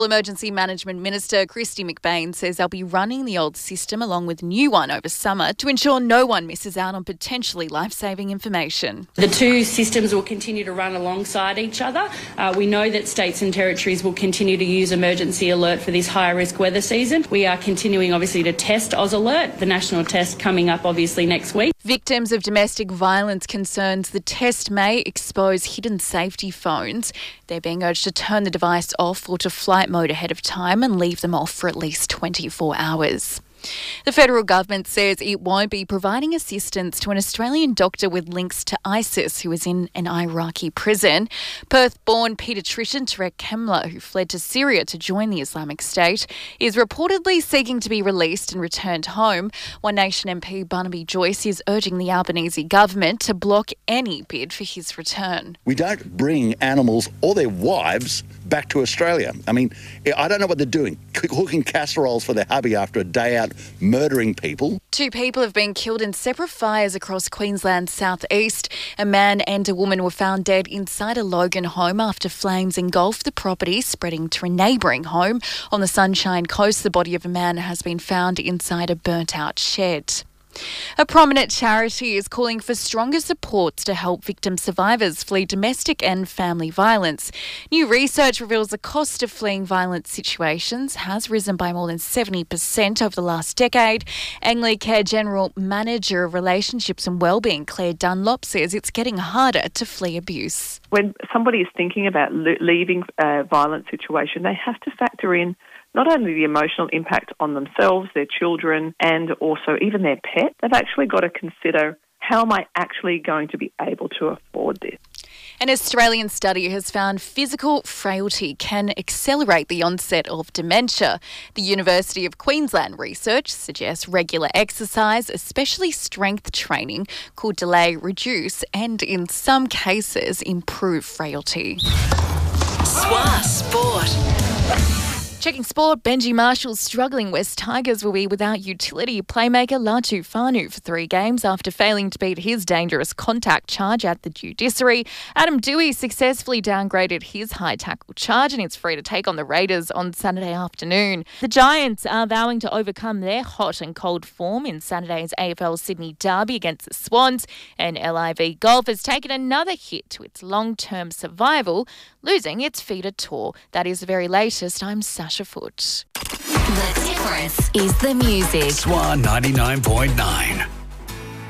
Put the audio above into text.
Emergency Management Minister Kristy McBain says they'll be running the old system along with new one over summer to ensure no one misses out on potentially life-saving information. The two systems will continue to run alongside each other. We know that states and territories will continue to use Emergency Alert for this high-risk weather season. We are continuing, obviously, to test Oz Alert, the national test coming up, obviously, next week. Victims of domestic violence concerns the test may expose hidden safety phones. They're being urged to turn the device off or to flight mode ahead of time and leave them off for at least 24 hours. The federal government says it won't be providing assistance to an Australian doctor with links to ISIS who is in an Iraqi prison. Perth-born paediatrician Tarek Kemla, who fled to Syria to join the Islamic State, is reportedly seeking to be released and returned home. One Nation MP Barnaby Joyce is urging the Albanese government to block any bid for his return. We don't bring animals or their wives back to Australia. I mean, I don't know what they're doing, cooking casseroles for their hubby after a day out murdering people. 2 people have been killed in separate fires across Queensland's southeast. A man and a woman were found dead inside a Logan home after flames engulfed the property, spreading to a neighbouring home. On the Sunshine Coast, the body of a man has been found inside a burnt-out shed. A prominent charity is calling for stronger supports to help victim survivors flee domestic and family violence. New research reveals the cost of fleeing violent situations has risen by more than 70% over the last decade. Anglicare General Manager of Relationships and Wellbeing, Claire Dunlop, says it's getting harder to flee abuse. When somebody is thinking about leaving a violent situation, they have to factor in not only the emotional impact on themselves, their children, and also even their pet. They've actually got to consider, how am I actually going to be able to afford this? An Australian study has found physical frailty can accelerate the onset of dementia. The University of Queensland research suggests regular exercise, especially strength training, could delay, reduce, and in some cases improve frailty. SWA Sport. Checking sport, Benji Marshall's struggling West Tigers will be without utility playmaker Latu Fanu for 3 games after failing to beat his dangerous contact charge at the judiciary. Adam Dewey successfully downgraded his high tackle charge and is free to take on the Raiders on Saturday afternoon. The Giants are vowing to overcome their hot and cold form in Saturday's AFL Sydney derby against the Swans, and LIV Golf has taken another hit to its long-term survival, losing its feeder tour. That is the very latest. I'm Sasha Foot. The difference is the music. SWA 99.9.